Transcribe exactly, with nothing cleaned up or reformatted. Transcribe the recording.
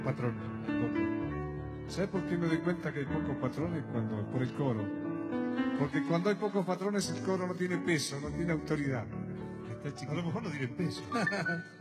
patrón. ¿Sabes por qué me doy cuenta que hay pocos patrones? Cuando, por el coro. Porque cuando hay pocos patrones el coro no tiene peso, no tiene autoridad. A lo mejor no tienen peso.